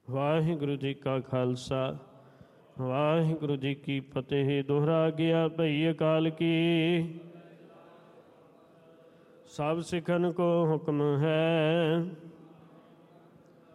ਵਾਹਿਗੁਰੂ ਜੀ ਕਾ ਖਾਲਸਾ ਵਾਹਿਗੁਰੂ ਜੀ ਕੀ ਫਤਿਹ। ਦੋਹਰਾ ਗਿਆ ਭਈ ਅਕਾਲ ਕੀ। ਸਭ ਸਿੱਖਨ ਕੋ ਹੁਕਮ ਹੈ,